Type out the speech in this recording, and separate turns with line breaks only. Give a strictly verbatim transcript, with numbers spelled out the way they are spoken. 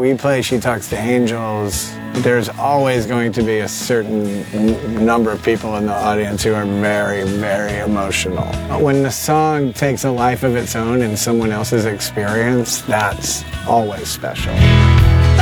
we play She Talks to Angels, there's always going to be a certain n- number of people in the audience who are very, very emotional. When the song takes a life of its own in someone else's experience, that's always special.